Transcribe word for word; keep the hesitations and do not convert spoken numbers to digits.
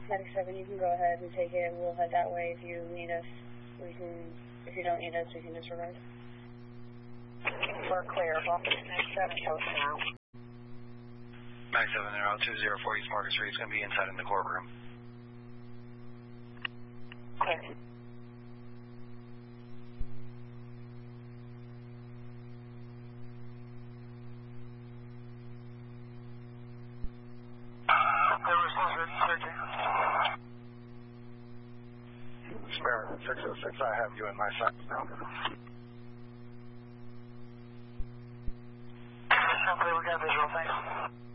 Medic seven, you can go ahead and take it. We'll head that way. If you need us, we can, if you don't need us, we can disregard. We're clear. Welcome to Medic seven, coast now. Medic seven, they're out two zero four East Market Street. It's going to be inside in the courtroom. Clear. Spare six oh six, I have you in my sights now. Okay, we got visual, thanks.